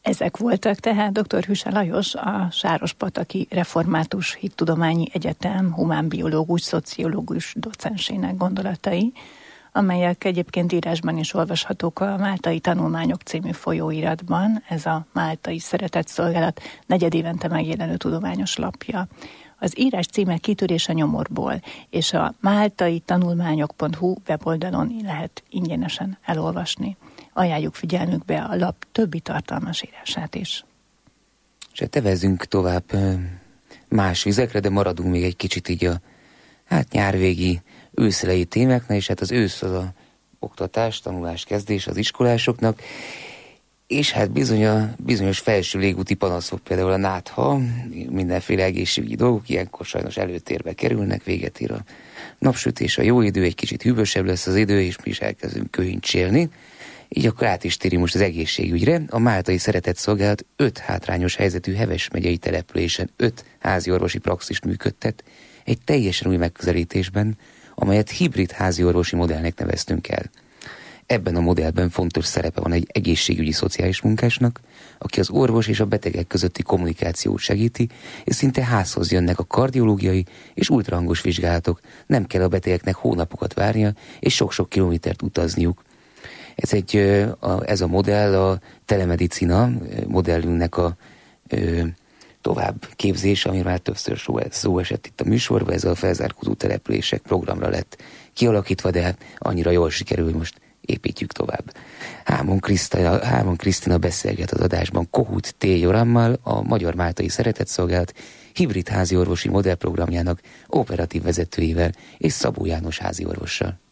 Ezek voltak tehát dr. Hüse Lajos, a Sárospataki Református Hittudományi Egyetem humánbiológus, szociológus docensének gondolatai, amelyek egyébként írásban is olvashatók a Máltai Tanulmányok című folyóiratban. Ez a Máltai Szeretetszolgálat negyedévente megjelenő tudományos lapja. Az írás címe Kitörés a nyomorból, és a máltaitanulmányok.hu weboldalon lehet ingyenesen elolvasni. Ajánljuk figyelmükbe a lap többi tartalmas írását is. És tevezzünk tovább más vizekre, de maradunk még egy kicsit így a nyárvégi, őszelei témáknál, és az ősz az a oktatás, tanulás kezdés az iskolásoknak, és bizonyos felső légúti panaszok, például a nátha, mindenféle egészségügyi dolgok, ilyenkor sajnos előtérbe kerülnek, véget ér a napsütés, a jó idő, egy kicsit hűvösebb lesz az idő, és mi is elkezdünk köhincsélni. Így akkor át is térjünk most az egészségügyre. A Máltai Szeretetszolgálat 5 hátrányos helyzetű Heves megyei településen 5 háziorvosi praxist működtet, egy teljesen új megközelítésben, amelyet hibrid háziorvosi modellnek neveztünk el. Ebben a modellben fontos szerepe van egy egészségügyi szociális munkásnak, aki az orvos és a betegek közötti kommunikációt segíti, és szinte házhoz jönnek a kardiológiai és ultrahangos vizsgálatok, nem kell a betegeknek hónapokat várnia és sok-sok kilométert utazniuk. Ez a modell a telemedicina modellünknek a tovább képzés, amiről már többször szó esett itt a műsorban, ez a felzárkózó települések programra lett kialakítva, de annyira jól sikerül, hogy most építjük tovább. Hámon Krisztina beszélget az adásban Kohut T. Jorammal, a Magyar Máltai Szeretetszolgálat hibrid háziorvosi modellprogramjának operatív vezetőjével és Szabó János háziorvossal.